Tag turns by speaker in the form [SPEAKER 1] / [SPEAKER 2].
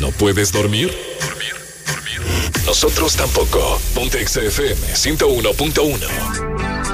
[SPEAKER 1] ¿No puedes dormir? Nosotros tampoco. Ponte Exa FM 101.1.